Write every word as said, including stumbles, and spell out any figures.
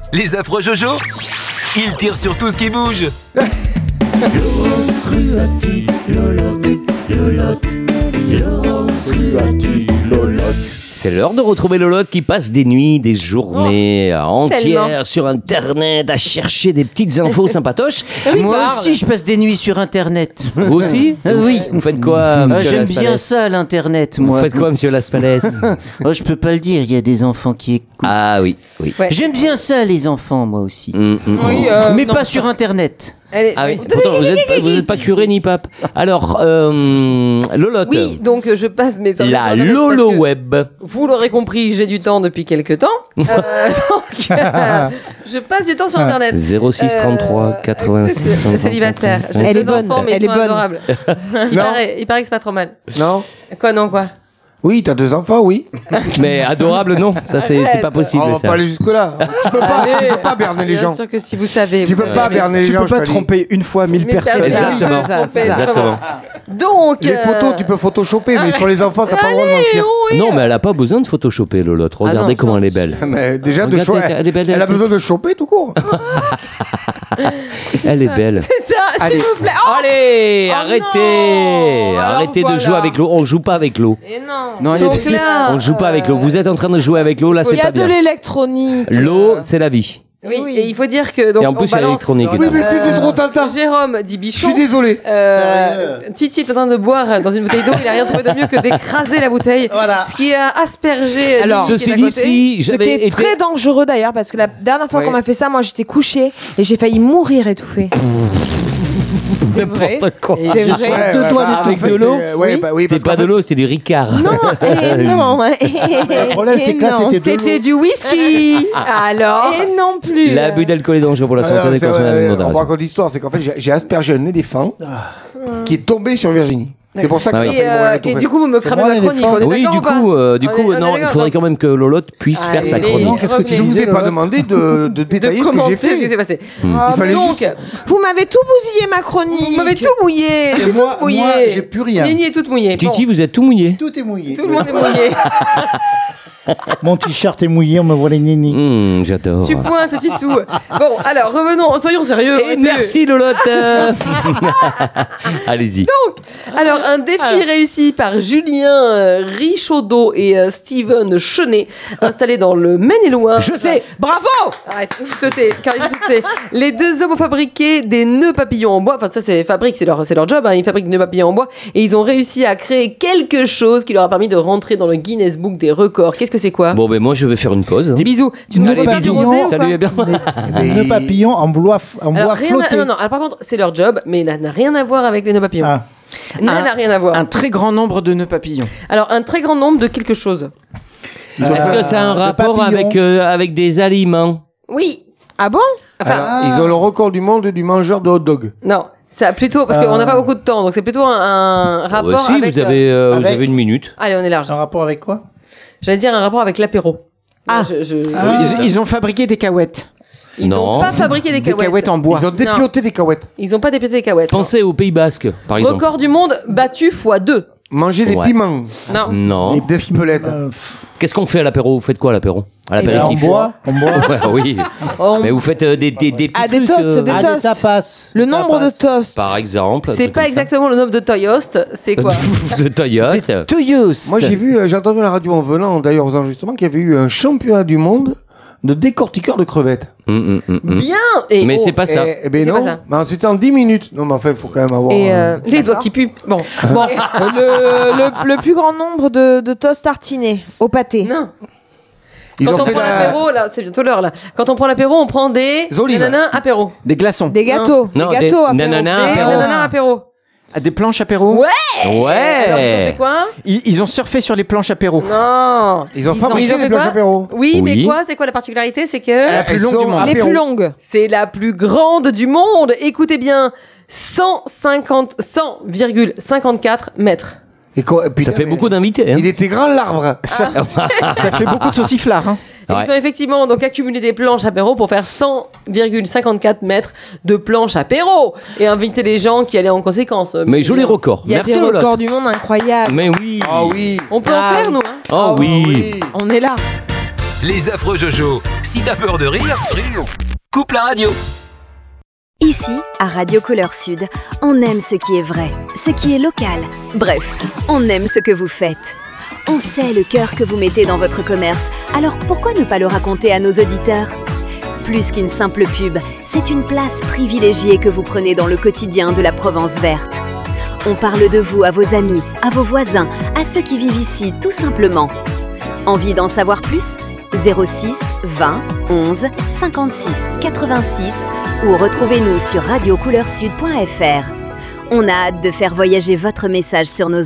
Les affreux Jojo, ils tirent sur tout ce qui bouge. Laurence Ruati, Lolotte, Lolotte, Laurence Ruati, Lolotte. C'est l'heure de retrouver Lolotte qui passe des nuits, des journées oh, entières tellement. sur Internet à chercher des petites infos sympatoches. Moi aussi, je passe des nuits sur Internet. Vous aussi Euh, Oui. Vous faites quoi, Ah, monsieur j'aime Laspalès bien ça, l'Internet, Vous moi. faites quoi, monsieur Laspalès? Oh, je peux pas le dire, il y a des enfants qui écoutent. Ah oui, oui. Ouais. J'aime bien ça, les enfants, moi aussi. Mm, mm, mm. Oui, euh, Mais non. pas sur Internet. Elle est- Ah oui, pourtant, vous n'êtes pas, vous êtes pas curé ni pape. Alors, euh, Lolotte, Oui, donc euh, je passe mes soirées la sur Internet Lolo parce que, Web. vous l'aurez compris, j'ai du temps depuis quelques temps. Euh, donc, euh, je passe du temps sur Internet. zéro six trente-trois quatre-vingt-six c'est- c'est célibataire. J'ai Elle deux est bonne, enfants, mais elle ils est sont bonne. adorables. Il Non. paraît, il paraît que c'est pas trop mal. Non. Quoi, non, quoi? Oui, t'as deux enfants, oui. Mais adorable, non. Ça, c'est c'est pas possible, On va ça. pas aller jusque-là. Tu peux pas, tu peux pas berner les Bien gens. sûr que si vous savez. Tu vous peux savez. pas berner les Tu gens. peux je pas te dis. tromper une fois mille Mais personnes. personne Exactement. peut se tromper, c'est Exactement. Donc. Les euh, photos, tu peux photoshopper, mais sur les enfants, t'as pas le droit de mentir. oui. Non, mais elle a pas besoin de photoshopper, Lolotte. Regardez Ah non, comment non. elle est belle. Mais déjà, de Regarde, cho- elle est belle, elle a elle- besoin de choper tout court. Elle est belle. C'est ça, s'il Allez. vous plaît. Oh, Allez, Oh arrêtez non. Alors Arrêtez de voilà. jouer avec l'eau. On joue pas avec l'eau. et non. Non, il y a Donc des- là. On ne joue pas avec l'eau. euh, Vous êtes en train de jouer avec l'eau, là, c'est Il y pas a de bien. l'électronique. L'eau, c'est la vie. Oui, et il faut dire que. Donc, Et en on plus, c'est balance- électronique. Oui, mais c'était trop tintin. Jérôme dit Je Bichon. suis désolé. Euh, Titi est en train de boire dans une bouteille d'eau. Il a rien trouvé de mieux que d'écraser la bouteille. Ce qui a aspergé. Alors, Lily qui est Ceci à dit, côté. si Ce qui j'avais est été... très dangereux d'ailleurs, parce que la dernière fois Ouais. qu'on m'a fait ça, moi j'étais couchée et j'ai failli mourir étouffée. N'importe quoi. C'est vrai. Ouais, deux ouais, doigts bah, avec en fait, de l'eau. c'est- ouais, bah oui, C'était parce pas qu'en de fait- l'eau, c'était du Ricard. Non, et non. Le problème, c'est que là, c'était de C'était l'eau. du whisky. Alors. Et non plus. L'abus d'alcool est dangereux pour la Ah, santé non, des c'est- consommateurs ouais, avec on modération. raconte l'histoire, c'est qu'en fait, j'ai j'ai aspergé un éléphant qui est tombé sur Virginie. C'est pour ça qu'il Ah a oui. failli Et, mourir euh, étouffé. et du coup, vous me cramez moi, ma chronique. l'éléphant. On est Oui, d'accord du ou pas coup, euh, du On coup, est- on est non, il d'accord, faudrait donc. quand même que Lolotte puisse faire sa Allez, chronique. Non, qu'est-ce que tu Je vous ai disais, pas Lolotte demandé de, de détailler De ce que j'ai commenter ce qui fait. s'est passé. Ah, Il fallait Donc, juste- vous m'avez tout bousillé ma chronique. vous m'avez tout mouillé. Je suis moi, toute mouillée. moi, j'ai plus rien. Nini est toute mouillée. Titi, Bon, vous êtes tout mouillé. Tout est mouillé. tout le monde est mouillé. Mon t-shirt est mouillé, on me voit les nénis. Hum, j'adore. Tu pointes, Titou. Bon, alors, revenons, soyons sérieux. Et arrêtez. merci Lolotte. euh. Allez-y. Alors, un défi réussi par Julien euh, Richaudot et euh, Steven Chenet, installés dans le Maine-et-Loire. Je sais. Bravo. Arrête, vous totez, car ils sont totés. Les deux hommes ont fabriqué des nœuds papillons en bois. Enfin, ça, c'est fabrique, c'est leur, c'est leur job. Hein. Ils fabriquent des nœuds papillons en bois. Et ils ont réussi à créer quelque chose qui leur a permis de rentrer dans le Guinness Book des records. Qu'est-ce que c'est quoi? Bon, ben moi, je vais faire une pause. hein. Bisous. Tu nous Allez, fais un petit bisous. rosé ou Salut, pas et bien. Des nœuds papillons en bois, f- en Alors, bois rien à- flotté. non, non. Alors, par contre, c'est leur job, mais ça n'a rien à voir avec les nœuds papillons. Ah. Ça n'a rien à voir. Un très grand nombre de nœuds papillons. Alors, un très grand nombre de quelque chose. Est-ce que ça a un Le rapport papillon. avec, euh, avec des aliments? Oui. Ah bon? Enfin, Alors, ils ont le record du monde du mangeur de hot dog. non. Ça plutôt, parce qu'on n'a pas beaucoup de temps, donc c'est plutôt un, un Ah rapport bah si, avec. vous avez, euh, vous avec- avez une minute. Allez, on est large. Un rapport avec quoi? J'allais dire un rapport avec l'apéro. Ah. Je, je- Ils, ils ont fabriqué des cahuètes. Ils Non. n'ont pas fabriqué des Des cahuètes. cahuètes en bois. Ils ont dépioté des cahuètes. Ils n'ont pas dépioté des cahuètes. Pensez au Pays Basque, par exemple. Record du monde battu fois deux. Manger des Ouais. piments. Non. Non. Des spelettes. Euh, pff, Qu'est-ce qu'on fait à l'apéro? Vous faites quoi à l'apéro? À Eh ben, en l'apéritif? bois, en bois. Ouais, oui. On- Mais vous faites euh, des, des, des petits Ah, des trucs, toasts, euh, des Ah, toasts. des tapas. Le nombre de Tapas. toasts. par exemple. un C'est truc pas comme ça. exactement le nombre de Toyost, c'est quoi? de Toyota. Toyost. Moi, j'ai vu, euh, j'ai entendu à la radio en venant, d'ailleurs, aux enregistrements, qu'il y avait eu un championnat du monde de décortiqueurs de crevettes. Hum, hum, hum, hum. Bien. Et Mais oh, c'est pas ça. Eh, eh ben C'est non, pas ça. Ben, c'était en dix minutes. Non, mais enfin, il faut quand même avoir. Et euh, euh, les doigts d'accord. qui puent. Bon. Bon, le, le, le plus grand nombre de, de toasts tartinés au pâté. Non. Ils Quand ont on fait prend la... l'apéro, là, c'est bientôt l'heure là. Quand on prend l'apéro, on prend des Des olives. nanana apéro. Des glaçons. Des gâteaux. Non, des gâteaux des apéro. nanana Des apéro. nanana apéro. Ah, des planches apéro. Ouais. Alors, ils ont fait Ouais. quoi? Ils, ils ont surfé sur les planches apéro. Non. Ils ont Ils fabriqué ont fait des planches quoi apéro. Oui, mais Oui. quoi? C'est quoi la particularité? C'est que La plus Elles longue sont du monde. Les apéro. plus longues. c'est la plus grande du monde. Écoutez bien, cent cinquante, cent virgule cinquante-quatre mètres. Et quoi- et puis Ça là, fait mais- beaucoup d'invités. Hein. Il était grand l'arbre. Ça, ça fait beaucoup de sauciflards. Hein. Et Ouais. Ils ont effectivement donc accumulé des planches apéro pour faire cent virgule cinquante-quatre mètres de planches apéro et inviter les gens qui allaient en conséquence. Mais joli record. Il y a Merci des Lolotte. records du monde incroyables. Mais oui. Ah oui. On peut Ah en faire, oui. nous. Hein. Oh oui. On est là. Les affreux Jojo Si t'as peur de rire, rire. Coupe la radio. Ici, à Radio Couleur Sud, on aime ce qui est vrai, ce qui est local. Bref, on aime ce que vous faites. On sait le cœur que vous mettez dans votre commerce, alors pourquoi ne pas le raconter à nos auditeurs ? Plus qu'une simple pub, c'est une place privilégiée que vous prenez dans le quotidien de la Provence verte. On parle de vous à vos amis, à vos voisins, à ceux qui vivent ici tout simplement. Envie d'en savoir plus ? zéro six vingt onze cinquante-six quatre-vingt-six ou retrouvez-nous sur radio couleur sud point f r. On a hâte de faire voyager votre message sur nos